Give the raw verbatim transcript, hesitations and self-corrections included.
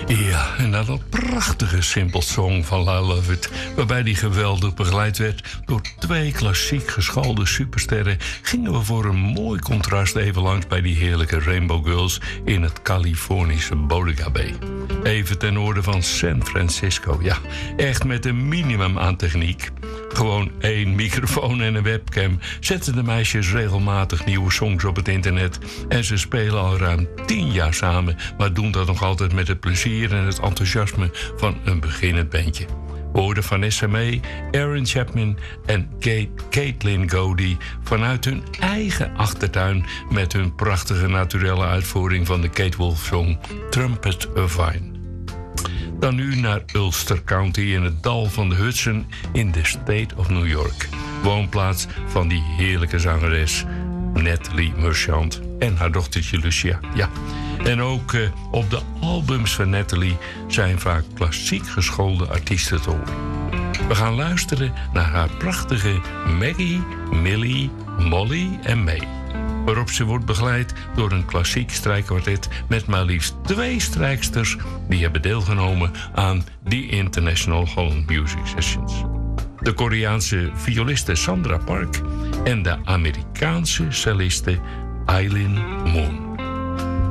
Ja, en na dat prachtige Simple Song van I Love It, waarbij die geweldig begeleid werd door twee klassiek geschoolde supersterren, gingen we voor een mooi contrast even langs bij die heerlijke Rainbow Girls in het Californische Bodega Bay. Even ten noorden van San Francisco. Ja, echt met een minimum aan techniek. Gewoon één microfoon en een webcam zetten de meisjes regelmatig nieuwe songs op het internet. En ze spelen al ruim tien jaar samen, maar doen dat nog altijd met het plezier en het enthousiasme van een beginnend bandje. We hoorden Vanessa Mae, Aaron Chapman en Kate, Caitlin Godey vanuit hun eigen achtertuin met hun prachtige naturelle uitvoering van de Kate Wolf song Trumpet of Vine. Dan nu naar Ulster County in het dal van de Hudson in de State of New York. Woonplaats van die heerlijke zangeres Natalie Merchant en haar dochtertje Lucia. Ja. En ook uh, op de albums van Natalie zijn vaak klassiek geschoolde artiesten te horen. We gaan luisteren naar haar prachtige Maggie, Millie, Molly en May, waarop ze wordt begeleid door een klassiek strijkkwartet met maar liefst twee strijksters die hebben deelgenomen aan The International Holland Music Sessions. De Koreaanse violiste Sandra Park en de Amerikaanse celliste Eileen Moon.